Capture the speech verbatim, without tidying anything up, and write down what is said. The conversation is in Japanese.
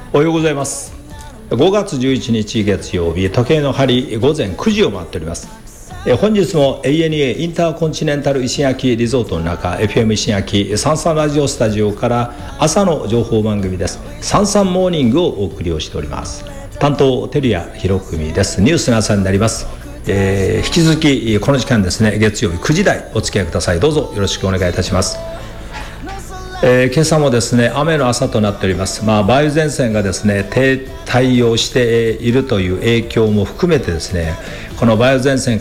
おはようございます。ごがつじゅういちにち月曜日、時計の針午前くじを回っております。え本日も エーエヌエー インターコンチネンタル石垣リゾートの中 エフエム 石垣サンサンラジオスタジオから朝の情報番組です。サンサンモーニングをお送りをしております。担当照屋博文です。ニュースの朝になります。えー、引き続きこの時間ですね、月曜日くじ台お付き合いください。どうぞよろしくお願いいたします。えー、今朝もですね雨の朝となっております。まあ、梅雨前線がですね停滞をしているという影響も含めてですね、この梅雨前線